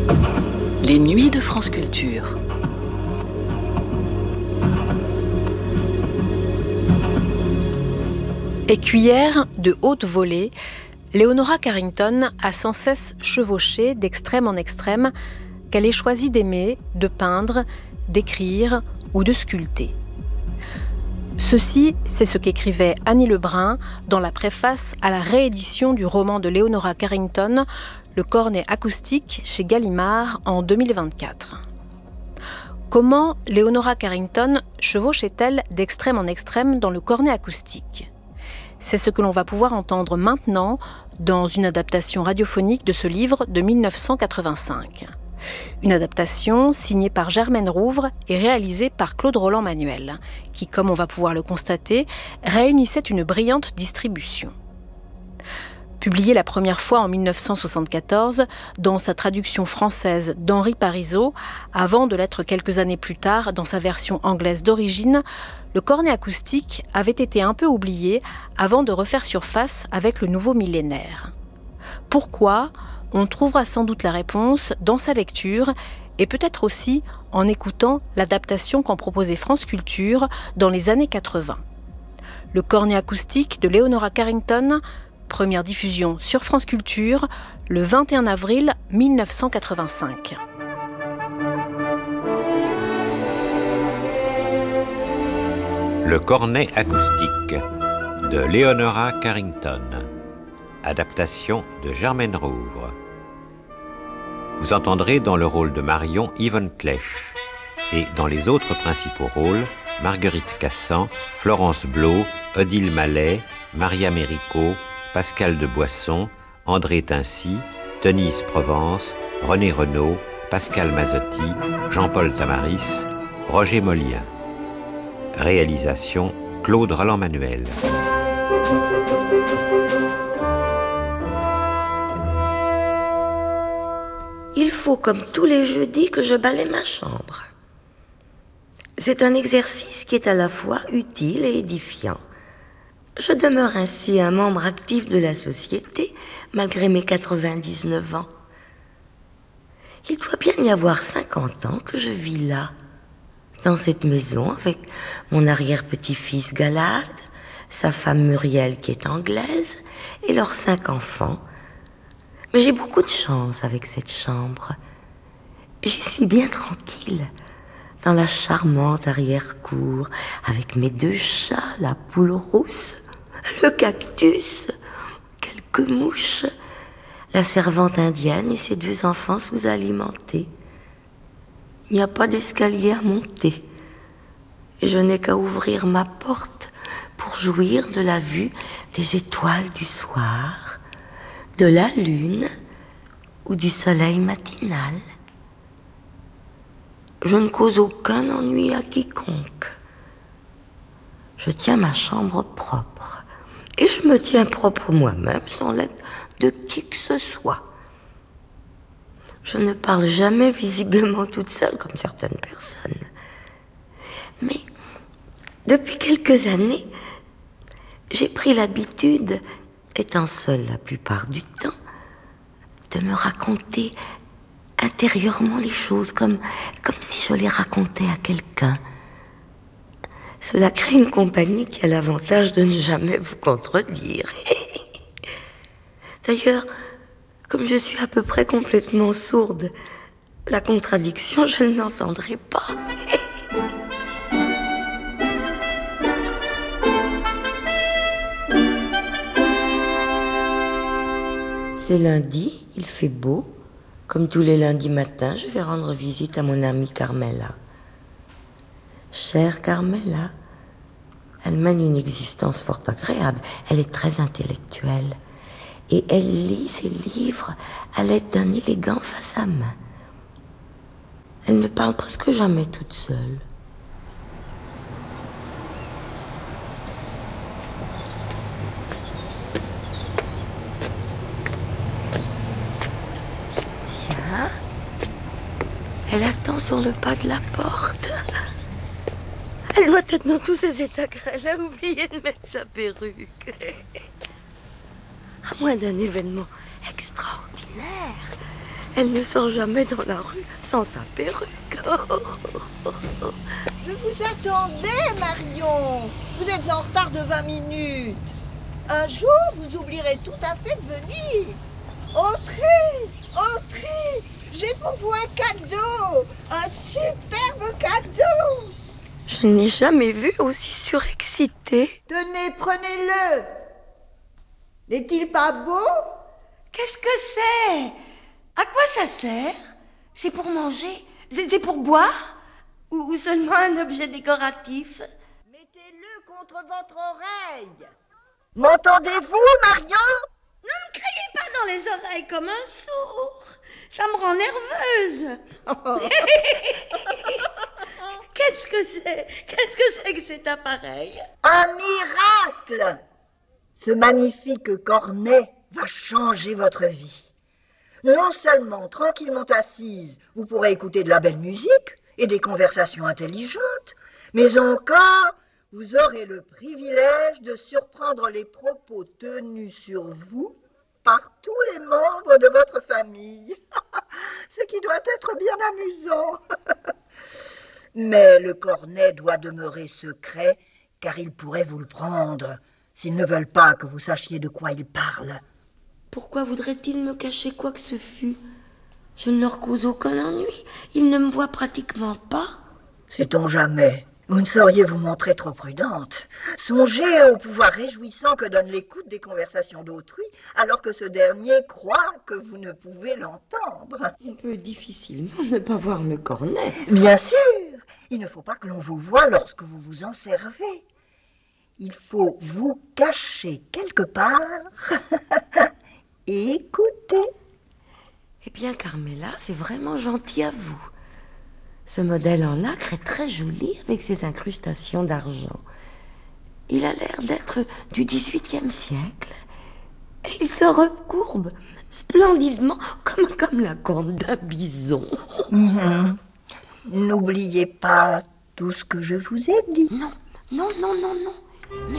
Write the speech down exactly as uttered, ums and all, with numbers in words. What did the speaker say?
Les nuits de France Culture. Écuyère de haute volée, Leonora Carrington a sans cesse chevauché d'extrême en extrême qu'elle ait choisi d'aimer, de peindre, d'écrire ou de sculpter. Ceci, c'est ce qu'écrivait Annie Lebrun dans la préface à la réédition du roman de Leonora Carrington, Le cornet acoustique, chez Gallimard en deux mille vingt-quatre. Comment Leonora Carrington chevauchait-elle d'extrême en extrême dans le cornet acoustique ? C'est ce que l'on va pouvoir entendre maintenant dans une adaptation radiophonique de ce livre de mille neuf cent quatre-vingt-cinq. Une adaptation signée par Germaine Rouvre et réalisée par Claude Roland-Manuel, qui, comme on va pouvoir le constater, réunissait une brillante distribution. Publiée la première fois en mille neuf cent soixante-quatorze dans sa traduction française d'Henri Parisot, avant de l'être quelques années plus tard dans sa version anglaise d'origine, le cornet acoustique avait été un peu oublié avant de refaire surface avec le nouveau millénaire. Pourquoi ? On trouvera sans doute la réponse dans sa lecture et peut-être aussi en écoutant l'adaptation qu'en proposait France Culture dans les années quatre-vingts. Le cornet acoustique de Leonora Carrington, première diffusion sur France Culture le vingt et un avril mille neuf cent quatre-vingt-cinq. Le cornet acoustique de Leonora Carrington. Adaptation de Germaine Rouvre. Vous entendrez dans le rôle de Marion Yvonne Clèche et dans les autres principaux rôles Marguerite Cassan, Florence Blot, Odile Mallet, Maria Mérico, Pascal de Boisson, André Tincy, Denise Provence, René Renaud, Pascal Mazzotti, Jean-Paul Tamaris, Roger Molien. Réalisation Claude Roland-Manuel. Il faut, comme tous les jeudis, que je balaie ma chambre. C'est un exercice qui est à la fois utile et édifiant. Je demeure ainsi un membre actif de la société, malgré mes quatre-vingt-dix-neuf ans. Il doit bien y avoir cinquante ans que je vis là, dans cette maison, avec mon arrière-petit-fils Galade, sa femme Muriel qui est anglaise, et leurs cinq enfants. Mais j'ai beaucoup de chance avec cette chambre. J'y suis bien tranquille, dans la charmante arrière-cour, avec mes deux chats, la poule rousse, le cactus, quelques mouches, la servante indienne et ses deux enfants sous-alimentés. Il n'y a pas d'escalier à monter. Et je n'ai qu'à ouvrir ma porte pour jouir de la vue des étoiles du soir, de la lune ou du soleil matinal. Je ne cause aucun ennui à quiconque. Je tiens ma chambre propre et je me tiens propre moi-même sans l'aide de qui que ce soit. Je ne parle jamais visiblement toute seule comme certaines personnes. Mais depuis quelques années, j'ai pris l'habitude, étant seule la plupart du temps, de me raconter intérieurement les choses comme, comme si je les racontais à quelqu'un. Cela crée une compagnie qui a l'avantage de ne jamais vous contredire. D'ailleurs, comme je suis à peu près complètement sourde, la contradiction, je ne l'entendrai pas. C'est lundi, il fait beau. Comme tous les lundis matins, je vais rendre visite à mon amie Carmela. Chère Carmela, elle mène une existence fort agréable. Elle est très intellectuelle. Et elle lit ses livres à l'aide d'un élégant face à main. Elle ne parle presque jamais toute seule. Tiens, elle attend sur le pas de la porte. Elle doit être dans tous ses états qu'elle a oublié de mettre sa perruque. À moins d'un événement extraordinaire, Elle ne sort jamais dans la rue sans sa perruque. Je vous attendais, Marion. Vous êtes en retard de vingt minutes. Un jour, vous oublierez tout à fait de venir. Entrez, entrez. J'ai pour vous un cadeau. Un superbe cadeau. Je n'ai jamais vu aussi surexcité. Tenez, prenez-le. N'est-il pas beau? Qu'est-ce que c'est? À quoi ça sert? C'est pour manger? C'est c'est pour boire? Ou, ou seulement un objet décoratif? Mettez-le contre votre oreille. M'entendez-vous, Marion? Ne me criez pas dans les oreilles comme un sourd. Ça me rend nerveuse. Qu'est-ce que c'est? Qu'est-ce que c'est que cet appareil? Un miracle! Ce magnifique cornet va changer votre vie. Non seulement, tranquillement assise, vous pourrez écouter de la belle musique et des conversations intelligentes, mais encore, vous aurez le privilège de surprendre les propos tenus sur vous par tous les membres de votre famille. Ce qui doit être bien amusant. Mais le cornet doit demeurer secret, car ils pourraient vous le prendre s'ils ne veulent pas que vous sachiez de quoi ils parlent. Pourquoi voudrait-il me cacher quoi que ce fût? Je ne leur cause aucun ennui. Ils ne me voient pratiquement pas. Sait-on jamais? Vous ne sauriez vous montrer trop prudente. Songez au pouvoir réjouissant que donne l'écoute des conversations d'autrui, alors que ce dernier croit que vous ne pouvez l'entendre. On peut difficilement ne pas voir le cornet. Bien sûr, il ne faut pas que l'on vous voie lorsque vous vous en servez. Il faut vous cacher quelque part et écouter. Eh bien, Carmela, c'est vraiment gentil à vous. Ce modèle en nacre est très joli avec ses incrustations d'argent. Il a l'air d'être du dix-huitième siècle. Et il se recourbe splendidement comme, comme la corne d'un bison. Mmh. N'oubliez pas tout ce que je vous ai dit. Non, non, non, non, non.